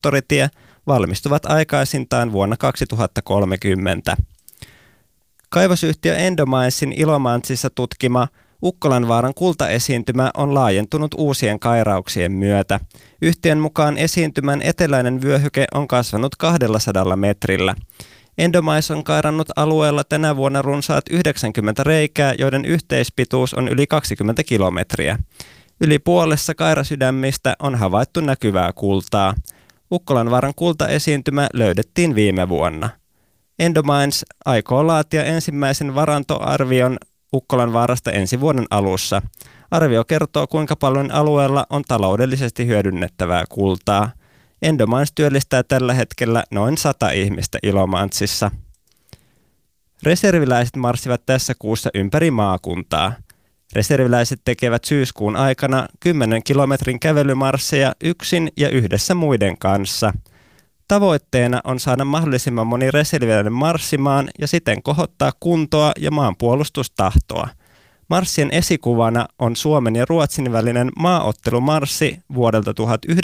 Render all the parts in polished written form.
moottoritie valmistuvat aikaisintaan vuonna 2030. Kaivosyhtiö Endominesin Ilomantsissa tutkima Ukkolanvaaran kultaesiintymä on laajentunut uusien kairauksien myötä. Yhtiön mukaan esiintymän eteläinen vyöhyke on kasvanut 200 metrillä. Endomines on kairannut alueella tänä vuonna runsaat 90 reikää, joiden yhteispituus on yli 20 kilometriä. Yli puolessa kairasydämistä on havaittu näkyvää kultaa. Ukkolanvaaran kultaesiintymä löydettiin viime vuonna. Endomines aikoo laatia ensimmäisen varantoarvion Ukkolanvaarasta ensi vuoden alussa. Arvio kertoo, kuinka paljon alueella on taloudellisesti hyödynnettävää kultaa. Endomines työllistää tällä hetkellä noin 100 ihmistä Ilomantsissa. Reserviläiset marssivat tässä kuussa ympäri maakuntaa. Reserviläiset tekevät syyskuun aikana 10 kilometrin kävelymarsseja yksin ja yhdessä muiden kanssa. Tavoitteena on saada mahdollisimman moni reserviläinen marssimaan ja siten kohottaa kuntoa ja maanpuolustustahtoa. Marssien esikuvana on Suomen ja Ruotsin välinen maaottelumarssi vuodelta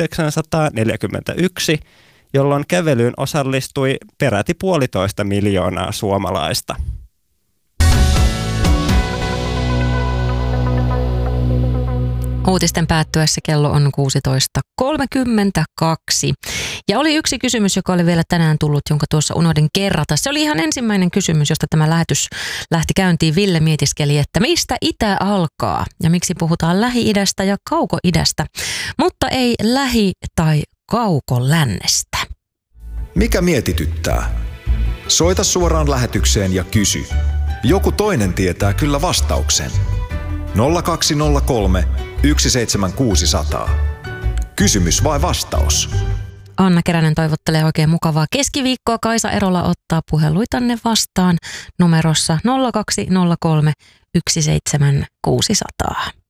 1941, jolloin kävelyyn osallistui peräti 1,5 miljoonaa suomalaista. Uutisten päättyessä kello on 16.32. Ja oli yksi kysymys, joka oli vielä tänään tullut, jonka tuossa unohdin kerrata. Se oli ihan ensimmäinen kysymys, josta tämä lähetys lähti käyntiin. Ville mietiskeli, että mistä itä alkaa ja miksi puhutaan Lähi-idästä ja Kauko-idästä, mutta ei Lähi- tai Kauko-lännestä. Mikä mietityttää? Soita suoraan lähetykseen ja kysy. Joku toinen tietää kyllä vastauksen. 0203 17600. Kysymys vai vastaus? Anna Keränen toivottelee oikein mukavaa keskiviikkoa. Kaisa Erola ottaa puheluitanne vastaan numerossa 0203 17600.